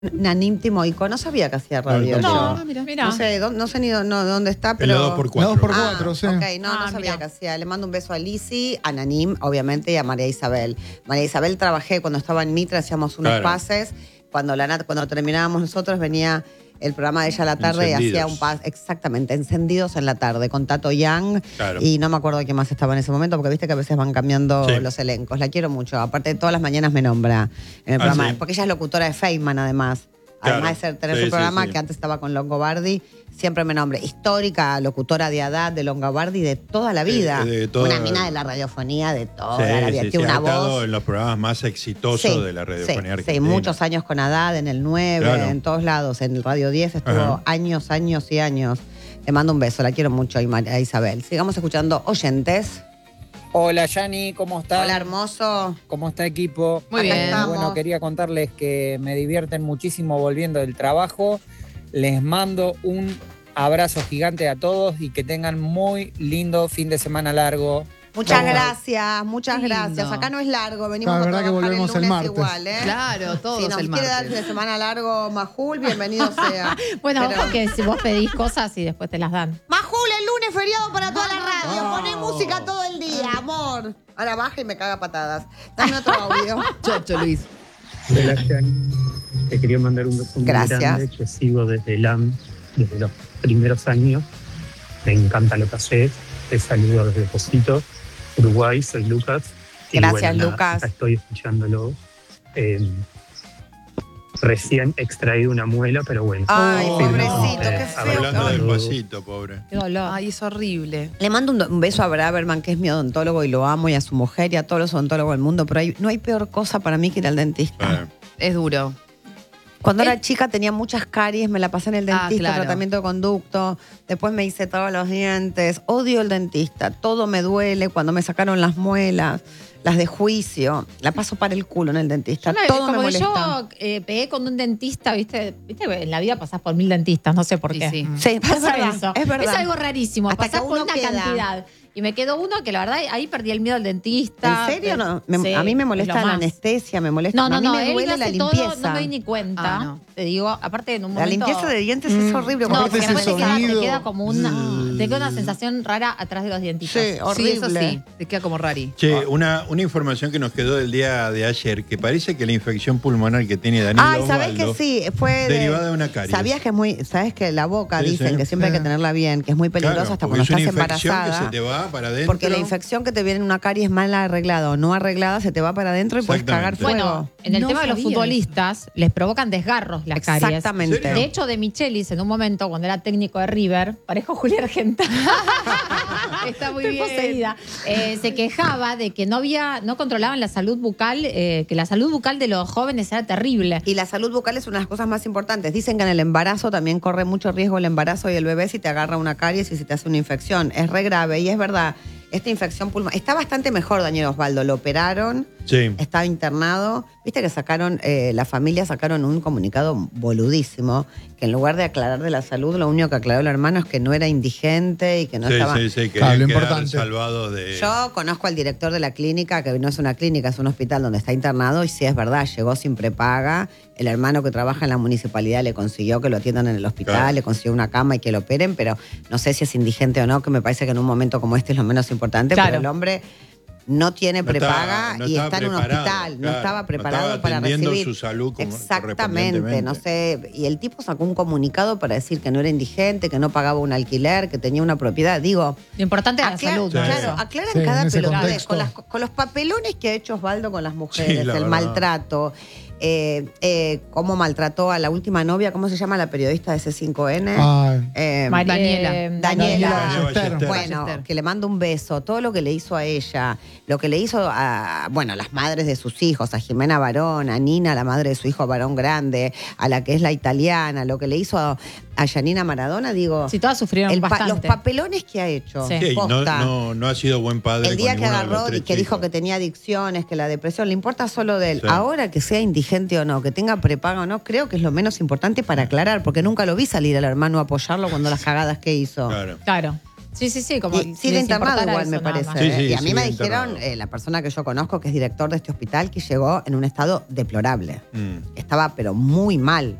Nanim Timoico, no sabía que hacía radio. No, mira. No sé ni dónde está, pero... En la 2x4. La 2x4, sí. Ok, no sabía que hacía. Le mando un beso a Lizzy, a Nanim, obviamente, y a María Isabel. María Isabel trabajé cuando estaba en Mitre, hacíamos unos pases. Cuando terminábamos nosotros, venía el programa de ella a la tarde y hacía un pase. Exactamente, Encendidos en la tarde, con Tato Young. Claro. Y no me acuerdo quién más estaba en ese momento, porque viste que a veces van cambiando los elencos. La quiero mucho. Aparte, todas las mañanas me nombra en el programa. Sí. Porque ella es locutora de Feynman, además. Además de tener su programa, que antes estaba con Longobardi, siempre me nombré. Histórica, locutora de Haddad, de Longobardi, de toda la vida. Una mina de la radiofonía de toda la vida. Tiene una voz. Ha estado en los programas más exitosos de la radiofonía argentina. Sí, muchos años con Haddad, en el 9, en todos lados. En el Radio 10 estuvo años y años. Le mando un beso, la quiero mucho a Isabel. Sigamos escuchando oyentes. Hola, Yani, ¿cómo estás? Hola, hermoso. ¿Cómo está, equipo? Muy bien. Bueno, quería contarles que me divierten muchísimo volviendo del trabajo. Les mando un abrazo gigante a todos y que tengan muy lindo fin de semana largo. Muchas gracias. Acá no es largo, venimos a trabajar que volvemos el lunes igual, ¿eh? Claro, todos si nos el martes. quiere dar fin de semana largo, Majul, bienvenido sea. Bueno, ojo que si vos pedís cosas y después te las dan. Majul, el lunes feriado para toda la radio. Poné música todo el día, amor. Ahora baja y me caga patadas. Dame otro audio. Chocho, Luis. Hola, Jani. Te quería mandar un beso muy grande. Te sigo desde LAM, desde los primeros años. Me encanta lo que haces. Te saludo desde Posito, Uruguay. Soy Lucas. Gracias, Lucas. Acá estoy escuchándolo. Recién extraído una muela, pero bueno. Ay, pobrecito, qué feo. Hablando del pasito, pobre. Qué dolor. Ay, es horrible. Le mando un beso a Braverman, que es mi odontólogo y lo amo, y a su mujer y a todos los odontólogos del mundo, pero no hay peor cosa para mí que ir al dentista. Es duro. Cuando era chica tenía muchas caries, me la pasé en el dentista, tratamiento de conducto, después me hice todos los dientes, odio el dentista, todo me duele, cuando me sacaron las muelas, las de juicio, la paso para el culo en el dentista, todo me molesta. Yo pegué con un dentista, ¿viste? En la vida pasás por 1000 dentistas, no sé por qué. Sí, pasa es eso. verdad. Es algo rarísimo, Hasta pasás que por uno una queda. cantidad. Y me quedó uno que la verdad ahí perdí el miedo al dentista. ¿En serio? No? Sí, a mí me molesta es lo la más. anestesia, me molesta. No, a mí me él duele hace la limpieza. todo, no me doy ni cuenta. Te digo, aparte en un momento... La limpieza de dientes es horrible. No, Aparte porque ese después te sonido. queda como te queda una sensación rara atrás de los dientitos. Sí, horrible. Sí, eso sí. Te queda como rari. Che, una información que nos quedó del día de ayer, que parece que la infección pulmonar que tiene Danilo Ay, ¿sabés Osvaldo que sí? Fue derivada de una caries. ¿Sabías que es muy... ¿Sabes que la boca, Sí, dicen sí. que siempre hay que tenerla bien, que es muy peligrosa Claro, hasta porque cuando es una estás infección embarazada? que se te va para adentro. Porque la infección que te viene en una caries mal arreglada o no arreglada se te va para adentro y puedes cagar fuego. Bueno, en el tema de los futbolistas les provocan desgarros las caries. Exactamente. ¿En serio? De hecho, de Michelis, en un momento, cuando era técnico de River, parejo Julián Argenta. Está muy Estoy bien. poseída. Se quejaba de que no controlaban la salud bucal, que la salud bucal de los jóvenes era terrible. Y la salud bucal es una de las cosas más importantes. Dicen que en el embarazo también corre mucho riesgo el embarazo y el bebé si te agarra una caries y si te hace una infección. Es re grave y es verdad. Esta infección pulmonar está bastante mejor, Daniel Osvaldo. Lo operaron, estaba internado. Viste que la familia sacaron un comunicado boludísimo, que en lugar de aclarar de la salud, lo único que aclaró el hermano es que no era indigente y que no estaba... Sí, que Claro, lo quedar importante. salvado de... Yo conozco al director de la clínica, que no es una clínica, es un hospital donde está internado, y sí es verdad, llegó sin prepaga. El hermano que trabaja en la municipalidad le consiguió que lo atiendan en el hospital, le consiguió una cama y que lo operen, pero no sé si es indigente o no, que me parece que en un momento como este es lo menos importante, pero el hombre no tiene prepaga y está en un hospital, no estaba preparado para recibir su salud como exactamente, no sé, y el tipo sacó un comunicado para decir que no era indigente, que no pagaba un alquiler, que tenía una propiedad, digo, Lo importante es la salud. ¿no? claro, aclaran Sí, cada en ese pelotudez, contexto. con los papelones que ha hecho Osvaldo con las mujeres, Sí, la el verdad. maltrato, cómo maltrató a la última novia, ¿cómo se llama la periodista de C5N? Daniela. Daniela. Ballester. Bueno, que le mando un beso. Todo lo que le hizo a ella, lo que le hizo a, las madres de sus hijos, a Jimena Barón, a Nina, la madre de su hijo Barón Grande, a la que es la italiana, lo que le hizo a Janina Maradona, digo. Sí, todas sufrieron bastante. Los papelones que ha hecho. Sí. Sí, posta. no ha sido buen padre. El día con que ninguno de los agarró y tres que dijo chicos. que tenía adicciones, que la depresión, le importa solo de él. Sí. Ahora que sea indigente o no, que tenga prepaga o no, creo que es lo menos importante para aclarar, porque nunca lo vi salir al hermano a apoyarlo cuando las cagadas que hizo. Claro. Claro. Sí, como Y sigue les internado importara igual, eso me nada parece. más. Sí, sí, Y a mí sigue me dijeron, internado. la persona que yo conozco, que es director de este hospital, que llegó en un estado deplorable. Mm. Estaba, pero muy mal.